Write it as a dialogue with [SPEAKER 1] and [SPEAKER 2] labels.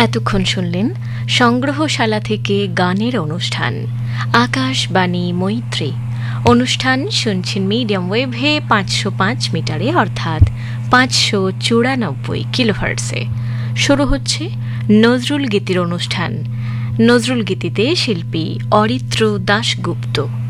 [SPEAKER 1] এতক্ষণ শুনলেন সংগ্রহশালা থেকে গানের অনুষ্ঠান আকাশবাণী মৈত্রী। অনুষ্ঠান শুনছেন মিডিয়াম ওয়েভে 505 মিটারে অর্থাৎ 594 কিলোহার্টসে। শুরু হচ্ছে নজরুল গীতির অনুষ্ঠান। নজরুল গীতিতে শিল্পী অরিত্র দাশগুপ্ত।